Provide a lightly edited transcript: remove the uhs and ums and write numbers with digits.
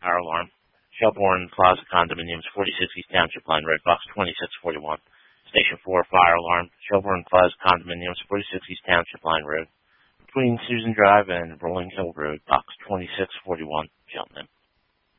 Fire alarm. Shelbourne Plaza Condominiums, 46 East Township Line Road, box 2641. Station 4, fire alarm. Shelbourne Plaza Condominiums, 46 East Township Line Road, between Susan Drive and Rolling Hill Road, box 2641, Cheltenham.